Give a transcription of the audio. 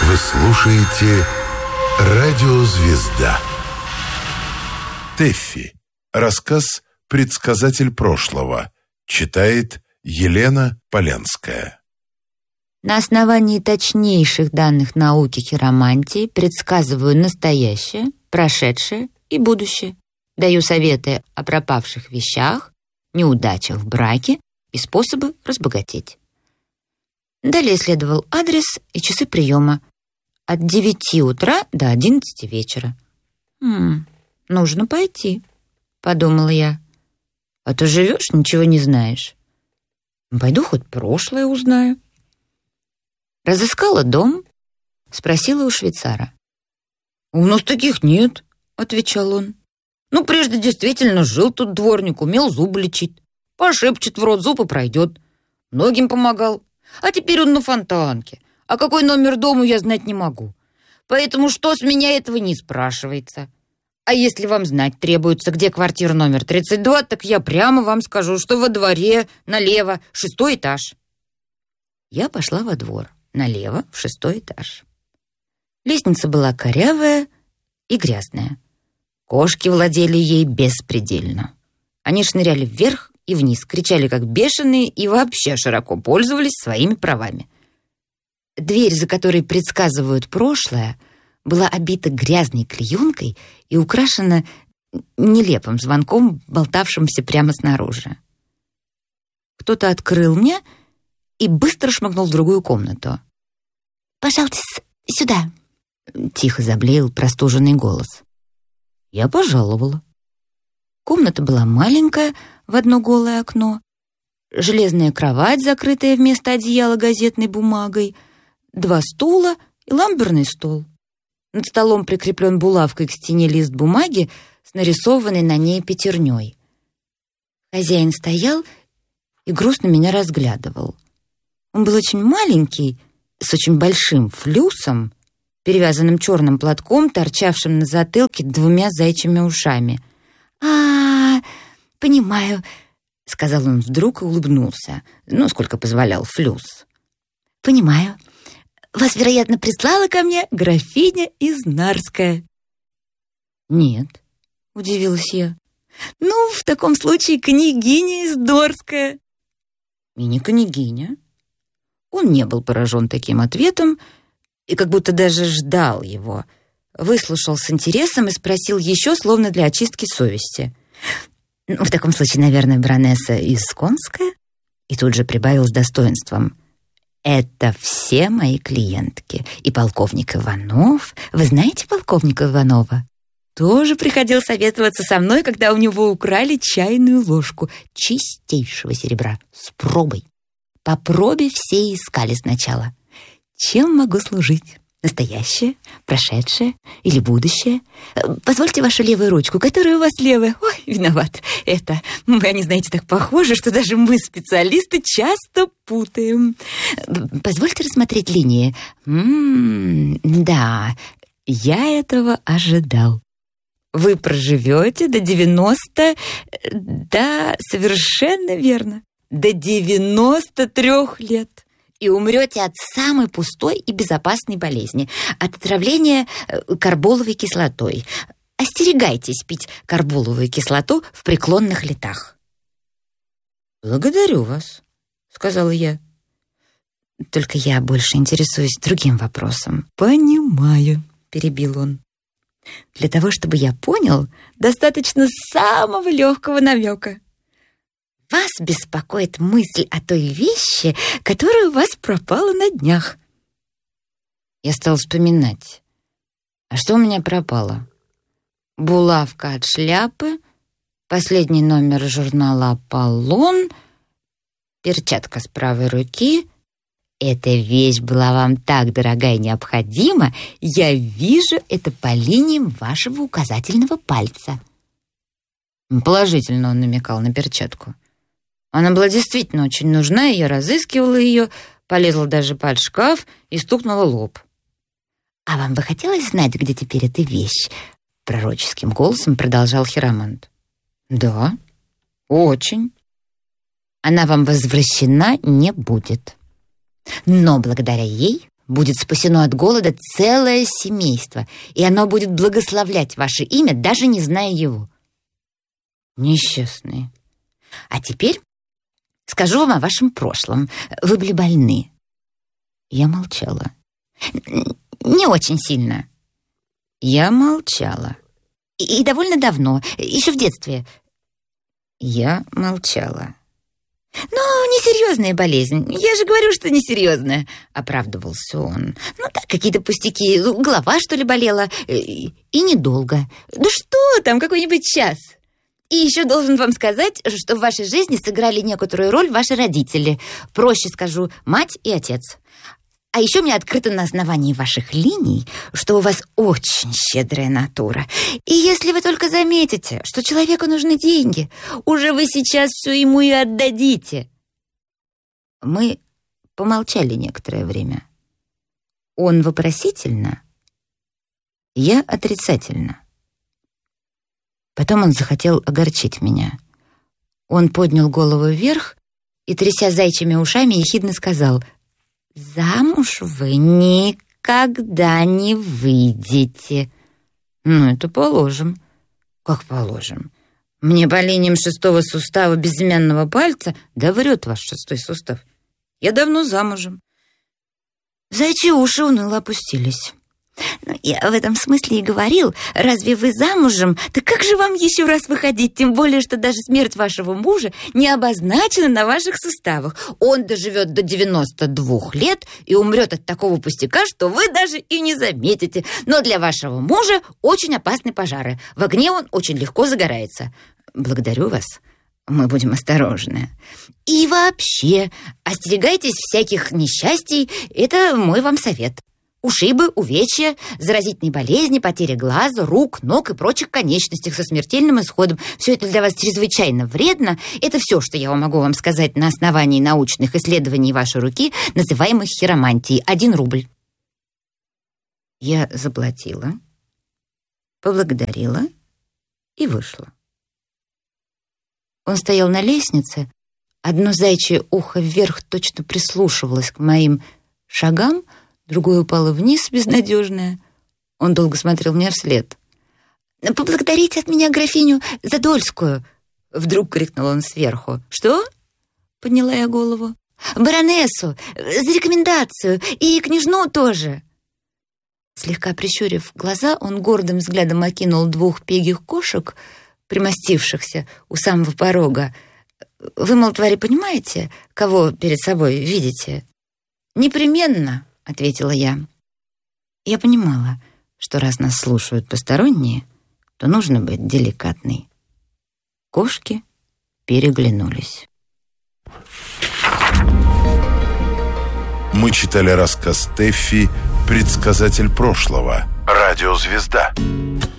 Вы слушаете «Радио Звезда». Тэффи. Рассказ «Предсказатель прошлого». Читает Елена Полянская. На основании точнейших данных науки хиромантии предсказываю настоящее, прошедшее и будущее. Даю советы о пропавших вещах, неудачах в браке и способы разбогатеть. Далее следовал адрес и часы приема. От 9 утра до 11 вечера. Нужно пойти, подумала я. А то живешь, ничего не знаешь. Пойду хоть прошлое узнаю. Разыскала дом, спросила у швейцара. «У нас таких нет», — отвечал он. «Прежде действительно жил тут дворник, умел зубы лечить. Пошепчет в рот зуб и пройдет. Многим помогал. А теперь он на Фонтанке. А какой номер дому, я знать не могу. Поэтому что с меня этого не спрашивается. А если вам знать требуется, где квартира номер 32, так я прямо вам скажу, что во дворе налево 6-й этаж». Я пошла во двор, налево в 6-й этаж. Лестница была корявая и грязная. Кошки владели ей беспредельно. Они шныряли вверх и вниз, кричали как бешеные и вообще широко пользовались своими правами. Дверь, за которой предсказывают прошлое, была обита грязной клеенкой и украшена нелепым звонком, болтавшимся прямо снаружи. Кто-то открыл мне и быстро шмыгнул в другую комнату. «Пожалуйста, сюда!» — тихо заблеял простуженный голос. Я пожаловала. Комната была маленькая, в одно голое окно, железная кровать, закрытая вместо одеяла газетной бумагой, 2 стула и ламберный стол. Над столом прикреплен булавкой к стене лист бумаги с нарисованной на ней пятерней. Хозяин стоял и грустно меня разглядывал. Он был очень маленький, с очень большим флюсом, перевязанным черным платком, торчавшим на затылке 2 заячьими ушами. Понимаю», — сказал он вдруг и улыбнулся, сколько позволял флюс. «Понимаю. Вас, вероятно, прислала ко мне графиня из Нарская». «Нет», — удивилась я. «В таком случае княгиня из Дорская». «И не княгиня». Он не был поражен таким ответом и как будто даже ждал его. Выслушал с интересом и спросил еще, словно для очистки совести. «В таком случае, наверное, баронесса из Конская?» И тут же прибавил с достоинством. «Это все мои клиентки. И полковник Иванов. Вы знаете полковника Иванова? Тоже приходил советоваться со мной, когда у него украли чайную ложку чистейшего серебра с пробой. По пробе все искали сначала. Чем могу служить? Настоящее, прошедшее или будущее? Позвольте вашу левую ручку, которая у вас левая. Ой, виноват. Они, знаете, так похожи, что даже мы, специалисты, часто путаем. Позвольте рассмотреть линии. Да, я этого ожидал. Вы проживете до 90... Да, совершенно верно. До 93 лет. И умрете от самой пустой и безопасной болезни, от отравления карболовой кислотой. Остерегайтесь пить карболовую кислоту в преклонных летах». «Благодарю вас», — сказала я. «Только я больше интересуюсь другим вопросом». «Понимаю», — перебил он. «Для того, чтобы я понял, достаточно самого легкого намека. Вас беспокоит мысль о той вещи, которая у вас пропала на днях». Я стал вспоминать. А что у меня пропало? Булавка от шляпы, последний номер журнала «Аполлон», перчатка с правой руки. Эта вещь была вам так дорога и необходима, я вижу это по линиям вашего указательного пальца. Положительно он намекал на перчатку. Она была действительно очень нужна, и я разыскивала ее, полезла даже под шкаф и стукнула лоб. «А вам бы хотелось знать, где теперь эта вещь?» Пророческим голосом продолжал хиромант. «Да, очень». «Она вам возвращена не будет. Но благодаря ей будет спасено от голода целое семейство, и оно будет благословлять ваше имя, даже не зная его. Несчастные. А теперь скажу вам о вашем прошлом. Вы были больны. Я молчала. Не очень сильно. Я молчала. И довольно давно, еще в детстве. Я молчала. «Ну, несерьезная болезнь. Я же говорю, что несерьезная», — оправдывался он. «Ну так, какие-то пустяки. Голова, что ли, болела. И недолго. Да что там, какой-нибудь час. И еще должен вам сказать, что в вашей жизни сыграли некоторую роль ваши родители. Проще скажу, мать и отец. А еще мне открыто на основании ваших линий, что у вас очень щедрая натура. И если вы только заметите, что человеку нужны деньги, уже вы сейчас все ему и отдадите». Мы помолчали некоторое время. Он вопросительно, я отрицательно. Потом он захотел огорчить меня. Он поднял голову вверх и, тряся зайчими ушами, ехидно сказал: «Замуж вы никогда не выйдете». «Ну, это положим». «Как положим? Мне болением 6-го сустава безымянного пальца?» «Да врет ваш 6-й сустав. Я давно замужем». Зайчьи уши уныло опустились. «Ну, я в этом смысле и говорил. Разве вы замужем? Так как же вам еще раз выходить? Тем более, что даже смерть вашего мужа не обозначена на ваших суставах. Он доживет до 92 лет и умрет от такого пустяка, что вы даже и не заметите. Но для вашего мужа очень опасны пожары. В огне он очень легко загорается. Благодарю вас. Мы будем осторожны. И вообще, остерегайтесь всяких несчастий. Это мой вам совет. Ушибы, увечья, заразительные болезни, потеря глаза, рук, ног и прочих конечностей со смертельным исходом. Все это для вас чрезвычайно вредно. Это все, что я могу вам сказать на основании научных исследований вашей руки, называемых хиромантией. 1 рубль. Я заплатила, поблагодарила и вышла. Он стоял на лестнице, одно зайчье ухо вверх точно прислушивалось к моим шагам, другое упало вниз, безнадежное. Он долго смотрел мне вслед. «Поблагодарите от меня графиню Задольскую!» Вдруг крикнул он сверху. «Что?» — подняла я голову. «Баронессу! За рекомендацию! И княжну тоже!» Слегка прищурив глаза, он гордым взглядом окинул 2 пегих кошек, примостившихся у самого порога. «Вы, мол, твари, понимаете, кого перед собой видите?» «Непременно!» — ответила я. Я понимала, что раз нас слушают посторонние, то нужно быть деликатной. Кошки переглянулись. Мы читали рассказ Тэффи «Предсказатель прошлого». Радиозвезда.